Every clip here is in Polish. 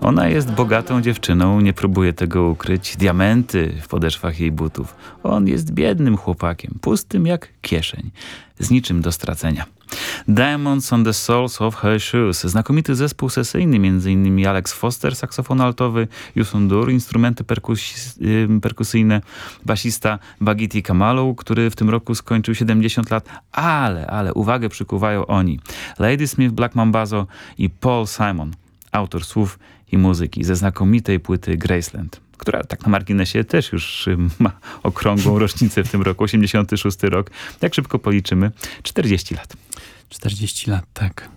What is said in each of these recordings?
Ona jest bogatą dziewczyną, nie próbuje tego ukryć. Diamenty w podeszwach jej butów. On jest biednym chłopakiem, pustym jak kieszeń, z niczym do stracenia. Diamonds on the Soles of Her Shoes. Znakomity zespół sesyjny, m.in. Alex Foster, saksofon altowy, Yusun Dur, instrumenty perkusyjne, basista Bagiti Kamalu, który w tym roku skończył 70 lat, ale uwagę przykuwają oni. Ladysmith Black Mambazo i Paul Simon, autor słów i muzyki ze znakomitej płyty Graceland, która tak na marginesie też już ma okrągłą rocznicę w tym roku, 86 rok. Jak szybko policzymy, 40 lat. 40 lat, tak.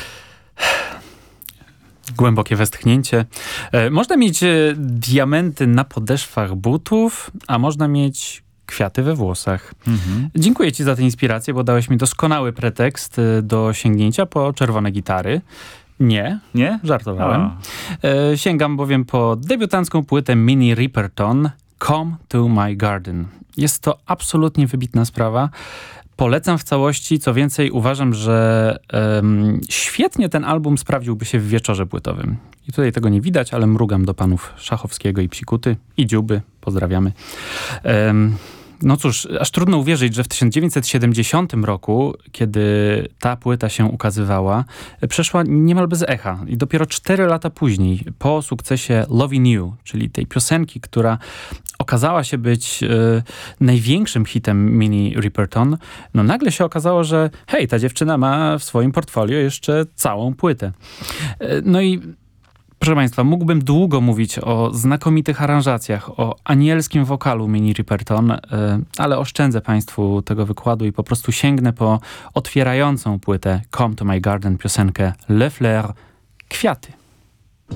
Głębokie westchnięcie. Można mieć diamenty na podeszwach butów, a można mieć kwiaty we włosach. Dziękuję ci za tę inspirację, bo dałeś mi doskonały pretekst do sięgnięcia po czerwone gitary. Nie? Żartowałem. Sięgam bowiem po debiutancką płytę Minnie Riperton Come to My Garden. Jest to absolutnie wybitna sprawa. Polecam w całości. Co więcej, uważam, że świetnie ten album sprawdziłby się w wieczorze płytowym. I tutaj tego nie widać, ale mrugam do panów Szachowskiego i Psikuty i Dziuby. Pozdrawiamy. No cóż, aż trudno uwierzyć, że w 1970 roku, kiedy ta płyta się ukazywała, przeszła niemal bez echa. I dopiero 4 lata później, po sukcesie Lovin' You, czyli tej piosenki, która okazała się być największym hitem Minnie Riperton, no nagle się okazało, że hej, ta dziewczyna ma w swoim portfolio jeszcze całą płytę. No i proszę Państwa, mógłbym długo mówić o znakomitych aranżacjach, o anielskim wokalu Minnie Riperton, ale oszczędzę Państwu tego wykładu i po prostu sięgnę po otwierającą płytę Come to My Garden piosenkę Le Fleur, Kwiaty.